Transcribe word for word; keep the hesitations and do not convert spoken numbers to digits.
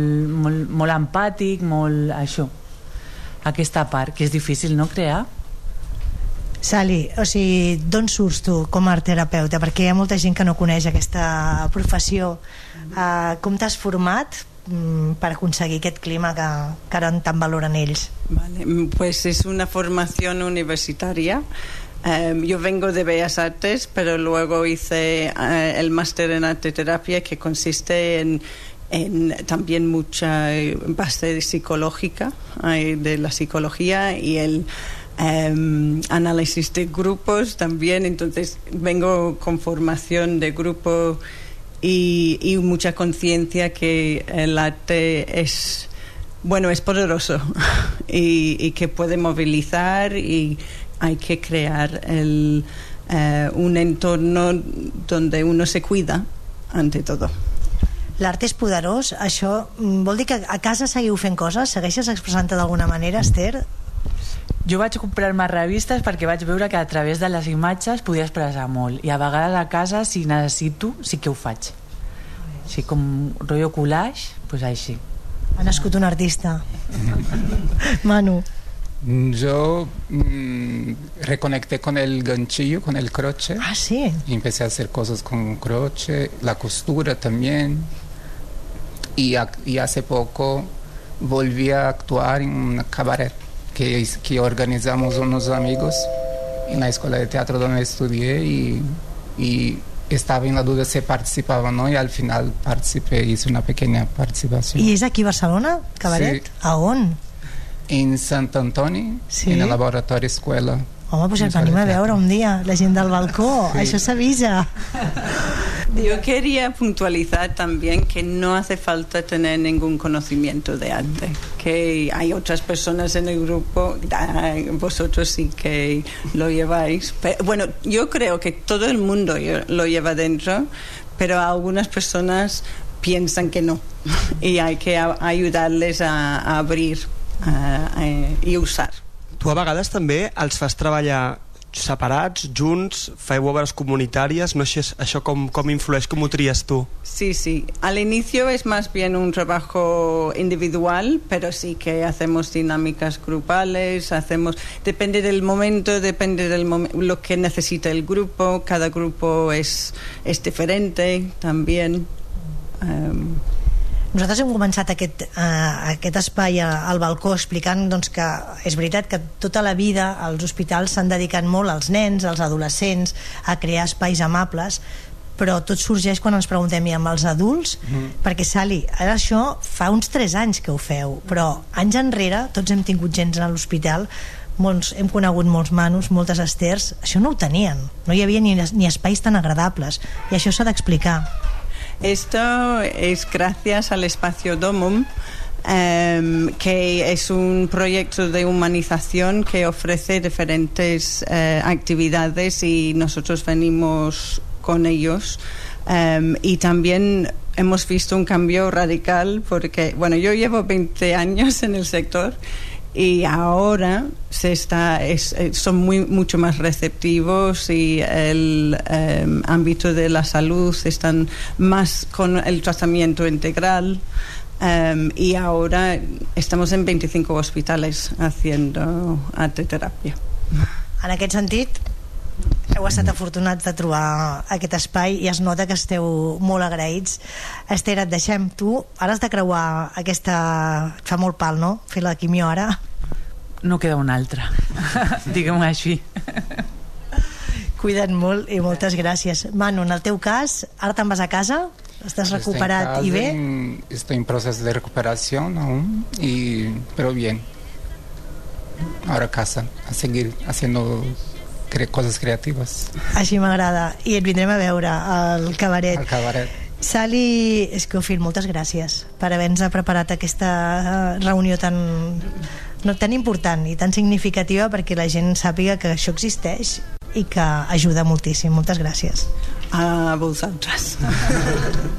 molt, molt empàtic, molt això, aquesta part, que és difícil, no, crear. Sally, o sigui, d'on surts tu com a art terapeuta? Perquè hi ha molta gent que no coneix aquesta professió. Uh, com t'has format um, per aconseguir aquest clima que, que ara tan valoren ells? Vale, pues es una formación universitaria. Um, yo vengo de Bellas Artes, pero luego hice uh, el máster en arte terapia, que consiste en, en también mucha base psicológica, eh, de la psicología, y el Um, análisis de grupos también. Entonces vengo con formación de grupo y, y mucha conciencia que el arte es, bueno, es poderoso y, y que puede movilizar, y hay que crear el, uh, un entorno donde uno se cuida ante todo. L'art és poderós, això vol dir que a casa seguiu fent coses? Segueixes expressant-te d'alguna manera, Esther? Jo vaig comprar-me revistes perquè vaig veure que a través de les imatges podia expressar molt, i a vegades a casa, si necessito, sí que ho faig. Així com rotllo collage, doncs així. Ha nascut un artista. Manu. Yo mmm, reconecté con el ganchillo, con el croche. Ah, sí. Y empecé a hacer cosas con croche, la costura también. Y, a, y hace poco volví a actuar en un cabaret que, que organizamos unos amigos en la escuela de teatro donde estudié, y, y estaba en la duda si participaba o no, y al final participé, hice una pequeña participación. ¿Y es aquí Barcelona, cabaret? Sí. ¿A on? En Sant Antoni, sí. En el laboratori escuela. Home, doncs el venim a veure un dia, la gent del balcó, sí. Això s'avisa. Yo quería puntualizar también que no hace falta tener ningún conocimiento de arte, que hay otras personas en el grupo, vosotros sí que lo lleváis, pero, bueno, yo creo que todo el mundo lo lleva dentro, pero algunas personas piensan que no, y hay que ayudarles a, a abrir a, a, i usar. Tu a vegades també els fas treballar separats, junts, feu obres comunitàries, no sé això com, com influeix, com ho tries tu? Sí, sí, al inicio es más bien un trabajo individual, pero sí que hacemos dinámicas grupales, hacemos, depende del momento, depende de mom lo que necesita el grupo, cada grupo es, es diferente también. Um, Nosaltres hem començat aquest, uh, aquest espai al balcó explicant doncs, que és veritat que tota la vida els hospitals s'han dedicat molt als nens, als adolescents, a crear espais amables, però tot sorgeix quan ens preguntem, i amb els adults? Mm. Perquè, Sally, ara això fa uns tres anys que ho feu, però anys enrere tots hem tingut gent a l'hospital, molts, hem conegut molts Manus, moltes Esters, això no ho tenien, no hi havia ni, ni espais tan agradables, i això s'ha d'explicar. Esto es gracias al Espacio Domum, um, que es un proyecto de humanización que ofrece diferentes uh, actividades, y nosotros venimos con ellos. Um, y también hemos visto un cambio radical, porque, bueno, yo llevo veinte años en el sector, y ahora se está, es, son muy, mucho más receptivos, y el eh, ámbito de la salud están más con el tratamiento integral, um, y ahora estamos en veinticinco hospitales haciendo arte terapia. En aquest sentit, heu estat afortunats de trobar aquest espai i es nota que esteu molt agraïts. Esther, et deixem. Tu ara has de creuar aquesta... Et fa molt pal, no?, fer la quimio ara. No queda una altra, diguem-ho així. Cuida't molt i moltes gràcies. Manu, en el teu cas, ara te'n vas a casa? Estàs recuperat estoy i bé? En, estoy en proceso de recuperación aún, y, pero bien. Ahora a casa, a seguir haciendo cre cosas creativas. Així m'agrada. I et vindrem a veure al cabaret. Al cabaret. Sally Escoffield, moltes gràcies per haver-nos preparat aquesta reunió tan, no, tan important i tan significativa, perquè la gent sàpiga que això existeix i que ajuda moltíssim. Moltes gràcies. A vosaltres.